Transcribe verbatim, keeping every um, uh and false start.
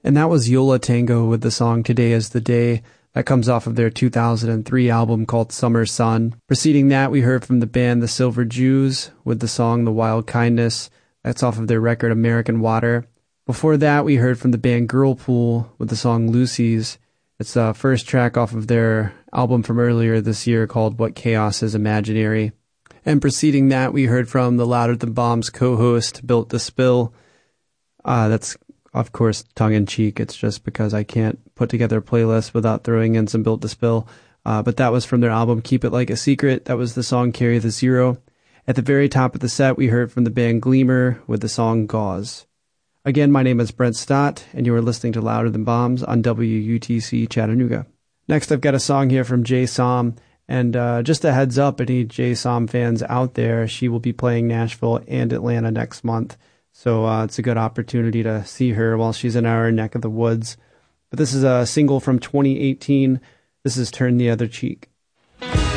And that was Yola Tango with the song Today is the Day. That comes off of their two thousand three album called Summer Sun. Preceding that, we heard from the band The Silver Jews with the song The Wild Kindness. That's off of their record American Water. Before that, we heard from the band Girlpool with the song Lucy's. It's the first track off of their album from earlier this year called What Chaos is Imaginary. And preceding that, we heard from the Louder Than Bombs co-host, Built to Spill. Uh, that's, of course, tongue-in-cheek. It's just because I can't put together a playlist without throwing in some Built to Spill. Uh, but that was from their album Keep It Like a Secret. That was the song Carry the Zero. At the very top of the set, we heard from the band Gleamer with the song Gauze. Again, my name is Brent Stott, and you are listening to Louder Than Bombs on W U T C Chattanooga. Next, I've got a song here from Jay Som. And uh, just a heads up, any Jay Som fans out there, she will be playing Nashville and Atlanta next month. So uh, it's a good opportunity to see her while she's in our neck of the woods. But this is a single from twenty eighteen. This is Turn the Other Cheek.